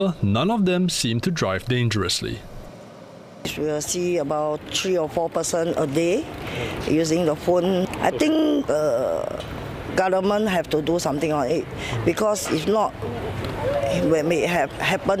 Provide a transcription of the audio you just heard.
None of them seem to drive dangerously. We will see about 3 or 4 persons a day using the phone. I think government have to do something on it, because if not, it may have happened